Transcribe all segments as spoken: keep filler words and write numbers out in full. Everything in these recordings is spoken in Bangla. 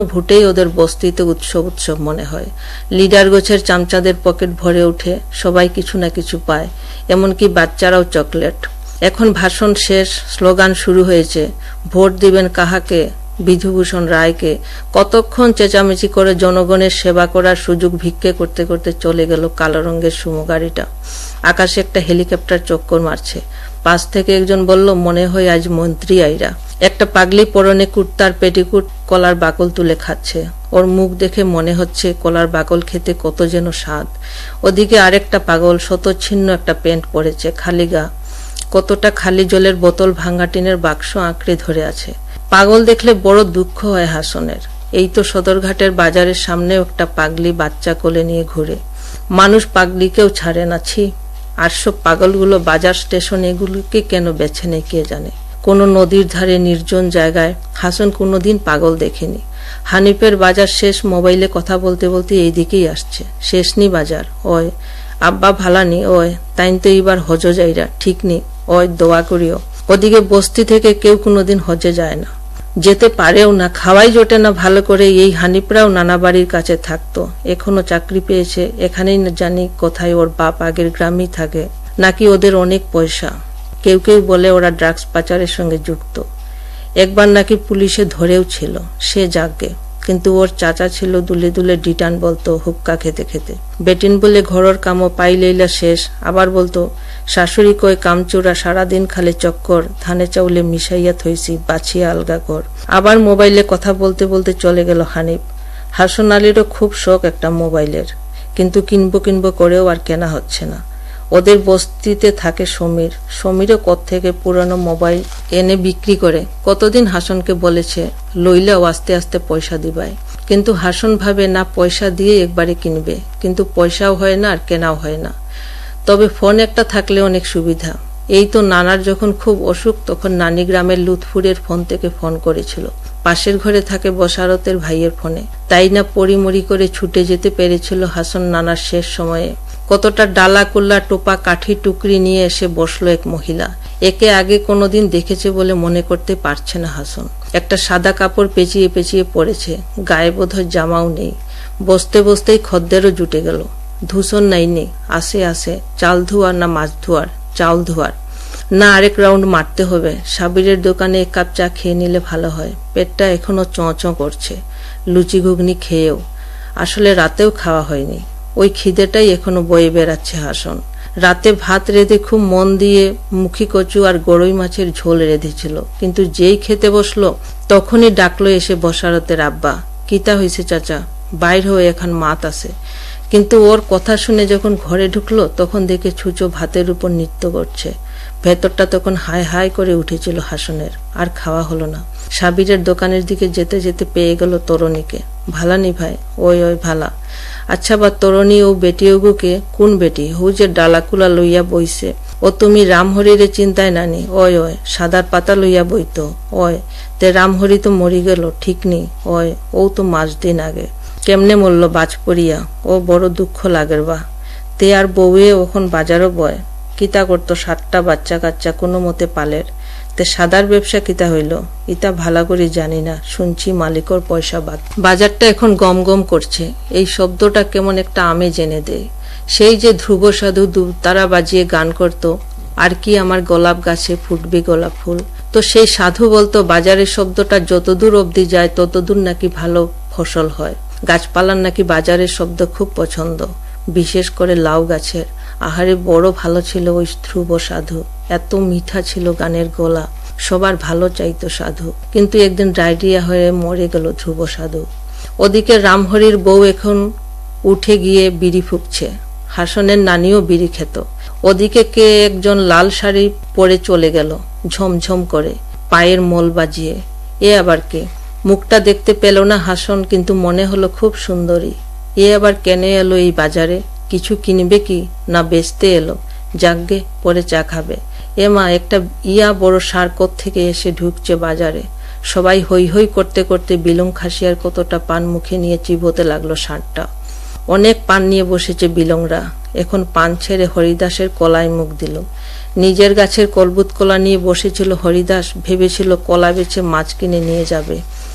ভোটেই ওদের বস্তিতে উৎসব উৎসব মনে হয়। লিডার গোছের চামচাদের পকেট ভরে উঠে, সবাই কিছু না কিছু পায়, এমনকি বাচ্চারাও চকলেট। এখন ভাষণ শেষ, স্লোগান শুরু হয়েছে, ভোট দিবেন কাহাকে, বিধুভূষণ রায়কে। কতক্ষণ চেঁচামেচি করে জনগণের সেবা করার সুযোগ ভিক্ষে করতে করতে চলে গেল কালো রঙের সুমো গাড়িটা। আকাশে একটা হেলিকপ্টার চক্কর মারছে। পাশ থেকে একজন বলল, মনে হয় আজ মন্ত্রী আইরা। একটা পাগলি পরনে কুর্তার পেটিকুট কলার বাকল তুলে খাচ্ছে। ওর মুখ দেখে মনে হচ্ছে কলার বাকল খেতে কত যেন স্বাদ। ওদিকে আরেকটা পাগল শতচ্ছিন্ন একটা প্যান্ট পরেছে, খালি গা, কতটা খালি জলের বোতল ভাঙা টিনের বাক্স আঁকড়ে ধরে আছে। পাগল দেখলে বড় দুঃখ হয় হাসনের। এই তো সদরঘাটের বাজারের সামনে একটা পাগলি বাচ্চা কোলে নিয়ে ঘুরে। মানুষ পাগলিকেও ছাড়ে না, ছি। আর সব পাগলগুলো বাজার স্টেশন এগুলোকে কেন বেছে নেয় কে জানে। কোনো নদীর ধারে নির্জন জায়গায় হাসন কোনোদিন পাগল দেখেনি। হানিফের বাজার শেষ, মোবাইলে কথা বলতে বলতে এই দিকেই আসছে। শেষনি বাজার, ওয় আব্বা ভালানি, ওয় তাইন তো এবার হজ যাইরা, ঠিক নি, ওয় দোয়া করিও। ওদিকে বস্তি থেকে কেউ কোনোদিন হজে যায় না, যেতে পারেও না, খাওয়াই জোটে না ভালো করে। এই হানিফরাও নানা বাড়ির কাছে থাকতো, এখনো চাকরি পেয়েছে। এখানেই জানি কোথায় ওর বাপ আগের গ্রামেই থাকে, নাকি ওদের অনেক পয়সা। কেউ কেউ বলে ওরা ড্রাগস পাচারের সঙ্গে যুক্ত। একবার নাকি পুলিশে ধরেও ছিল, সে যাগে। কিন্তু ওর চাচা ছিল দুলে দুলে ডিটান বলতো হুক্কা খেতে খেতে। বেটিন বলে ঘরের কামও পাই লইলা শেষ। আবার বলতো শাশুড়ি কয় কামচুরা, সারাদিন খালি চক্কর, ধানে চাউলে মিশাইয়া থইছি, বাছিয়া আলগা কর। আবার মোবাইলে কথা বলতে বলতে চলে গেল হানিফ। হাসন আলীরও খুব শখ একটা মোবাইলের, কিন্তু কিনবো কিনবো করেও আর কেনা হচ্ছে না। ওদের বস্তিতে থাকে সমীর। সমীরও কোত্থেকে পুরানো মোবাইল এনে বিক্রি করে। কতদিন হাসনকে বলেছে লইলেও আস্তে আস্তে পয়সা দিবাই, কিন্তু হাসন ভাবে না, পয়সা দিয়ে একবারে কিনবে, কিন্তু পয়সাও হয় না আর কেনাও হয় না। তবে ফোন একটা থাকলে অনেক সুবিধা। এই তো নানার যখন খুব অসুখ, তখন নানি গ্রামের লুৎফুরের ফোন থেকে ফোন করেছিল। পাশের ঘরে থাকে বসারতের ভাইয়ের ফোনে, তাই না পরিমরি করে ছুটে যেতে পেরেছিল হাসন নানার শেষ সময়ে। কতটা ডালা কুল্লা টোপা কাঠি টুকরি নিয়ে এসে বসলো এক মহিলা। একে আগে কোনোদিন দেখেছে বলে মনে করতে পারছে না হাসন। একটা সাদা কাপড় পেঁচিয়ে পেঁচিয়ে পড়েছে, গায়ে বোধহয় জামাও নেই। বসতে বসতেই খদ্দেরও জুটে গেল। ধূসর নাই নেই, আসে আসে, চাল ধোয়ার না মাছ ধোয়ার, চাউল ধোয়ার না আরেক রাউন্ড মারতে হবে। সাবিরের দোকানে এক কাপ চা খেয়ে নিলে ভালো হয়, পেটটা এখনো চঁ চঁ করছে লুচি ঘুগনি খেয়েও। আসলে রাতেও খাওয়া হয়নি, ওই খিদেটাই এখনো বয়ে বেড়াচ্ছে হাসন। রাতে ভাত রেঁধে খুব মন দিয়ে মুখী কচু আর গরই মাছের ঝোল রেঁধেছিল, কিন্তু যেই খেতে বসলো তখনই ডাকলো এসে বসারতের আব্বা। কিতা হইছে চাচা, বাইর হয়ে এখন মাত আছে। কিন্তু ওর কথা শুনে যখন ঘরে ঢুকলো তখন দেখে ছুঁচো ভাতের উপর নৃত্য করছে। ভেতরটা তখন হাই হাই করে উঠেছিল হাসনের। আর খাওয়া হলো না। সাবিরের দোকানের দিকে যেতে যেতে পেয়ে গেল তরণীকে। ভালানি ভাই, ওই ওই ভালা। আচ্ছা বা তরণী, ও বেটি ওগুকে কোন বেটি? হু যে ডালাকুলা লইয়া বইছে, ও তুমি রামহরিরে চিন্তায় নানি? ওই ওই সাদার পাতা লইয়া বইত। ওই তে রামহরি তো মরি গেল, ঠিক নি? ওই ও তো মাস দিন আগে। কেমনে মরল বাজ পড়িয়া? ও বড় দুঃখ লাগের বা। তে আর বউয়ে ওখন বাজারও বয়। কিতা করতো সাতটা বাচ্চা কাচ্চা কোনো মতে পালের। তে সাদার ব্যবসা কিতা হইল ইতা ভালা করে জানি না, শুনছি মালিকর পয়সা বাদ। বাজারটা এখন গম গম করছে। এই শব্দটা কেমন একটা আমেজ এনে দেয়। সেই যে ধ্রুব সাধু তারা বাজিয়ে গান করত, আর কি আমার গোলাপ গাছে ফুটবে গোলাপ ফুল। তো সেই সাধু বলতো বাজারের শব্দটা যতদূর অবধি যায় ততদূর নাকি ভালো ফসল হয়। গাছপালার নাকি বাজারের শব্দ খুব পছন্দ, বিশেষ করে লাউ গাছের। আহারে বড় ভালো ছিল ওই ধ্রুব সাধু, এত মিঠা ছিল গানের গলা, সবার ভালো চাইতো সাধু। কিন্তু একদিন ডায়রিয়া হয়ে মরে গেল ধ্রুব সাধু। ওদিকে রামহরির বউ এখন উঠে গিয়ে বিড়ি ফুঁকছে। হাসনের নানিও বিড়ি খেত। ওদিকে কে একজন লাল শাড়ি পরে চলে গেল ঝমঝম করে, পায়ের মোল বাজিয়ে। এ আবার কে? মুখটা দেখতে পেল না হাসন, কিন্তু মনে হলো খুব সুন্দরী। এ আবার কেনে এলো এই বাজারে? কিছু কিনবে কি না বেচতে এলো? যাগ্গে পরে চা খাবে। এ মা, একটা ইয়া বড় সার থেকে এসে ঢুকছে বাজারে। সবাই হৈ হৈ করতে করতে বিলুম খাসিয়ার কতটা পান মুখে নিয়ে চিবোতে লাগলো ষাঁড়টা। অনেক পান নিয়ে বসেছে বিলংরা। এখন পান ছেড়ে হরিদাসের কলায় মুখ দিল। নিজের গাছের কলবুত কলা নিয়ে বসেছিল হরিদাস, ভেবেছিল কলা বেচে মাছ কিনে নিয়ে যাবে।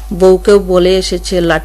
বউকেও বলে এসেছে